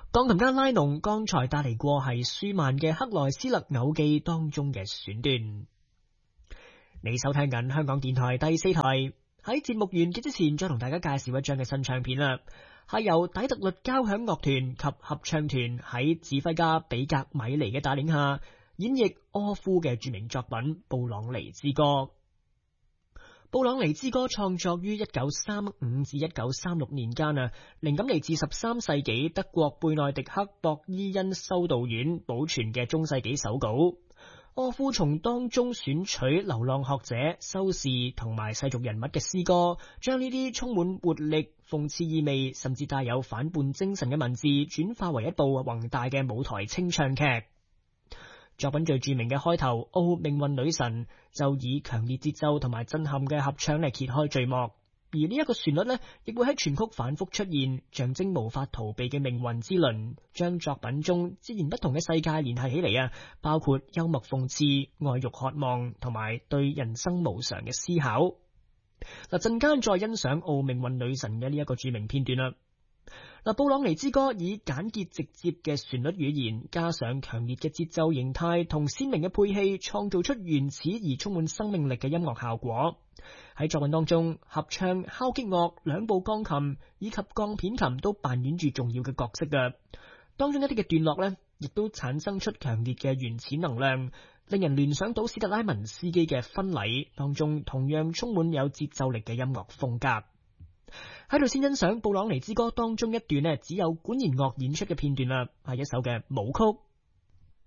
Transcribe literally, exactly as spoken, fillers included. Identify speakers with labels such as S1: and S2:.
S1: 鋼琴家拉農剛才帶嚟過係舒曼嘅克萊斯勒偶記當中嘅選段。你收聽緊香港電台第四台，喺節目完結之前，再同大家介紹一張嘅新唱片啦，係由底特律交響樂團及合唱團喺指揮家比格米尼嘅帶領下演繹柯夫嘅著名作品《布朗尼之歌》。布朗尼之歌創作於一九三五至一九三六年間啊，靈感嚟自十三世紀德國貝內迪克博伊恩修道院保存嘅中世紀手稿。柯夫從當中選取流浪學者、修士同埋世俗人物嘅詩歌，將呢啲充滿活力、諷刺意味，甚至帶有反叛精神嘅文字，轉化為一部宏大嘅舞台清唱劇。作品最著名嘅開頭《奧命運女神》就以強烈節奏同埋震撼嘅合唱嚟揭開序幕，而呢一個旋律呢，亦會喺全曲反覆出現，象徵無法逃避嘅命運之輪，將作品中截然不同嘅世界聯繫起嚟啊！包括幽默諷刺、愛欲渴望同埋對人生無常嘅思考。嗱，陣間再欣賞《奧命運女神》嘅呢一個著名片段啦。嗱，布朗尼之歌以簡潔直接嘅旋律語言，加上強烈嘅節奏形態同鮮明嘅配器，創造出原始而充滿生命力嘅音樂效果。喺作品當中，合唱、敲擊樂、兩部鋼琴以及鋼片琴都扮演住重要嘅角色嘅。當中一啲嘅段落呢，亦都產生出強烈嘅原始能量，令人聯想到史特拉文斯基嘅婚禮當中同樣充滿有節奏力嘅音樂風格。喺度先欣賞布朗尼之歌當中一段呢，只有管弦樂演出嘅片段啦，係一首嘅舞曲。